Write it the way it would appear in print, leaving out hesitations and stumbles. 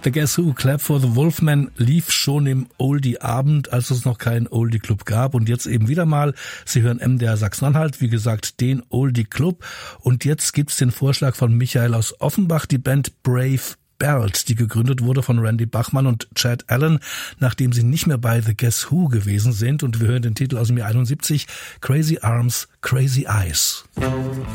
The Guess Who, Clap for the Wolfman, lief schon im Oldie-Abend, als es noch keinen Oldie-Club gab. Und jetzt eben wieder mal. Sie hören MDR Sachsen-Anhalt, wie gesagt, den Oldie-Club. Und jetzt gibt's den Vorschlag von Michael aus Offenbach, die Band Brave Belt, die gegründet wurde von Randy Bachman und Chad Allen, nachdem sie nicht mehr bei The Guess Who gewesen sind. Und wir hören den Titel aus dem Jahr 71, Crazy Arms, Crazy Eyes.